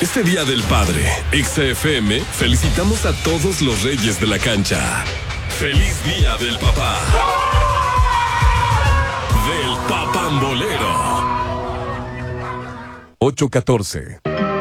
Este Día del Padre, XFM, felicitamos a todos los reyes de la cancha. ¡Feliz Día del Papá! Del Papambolero. 8:14.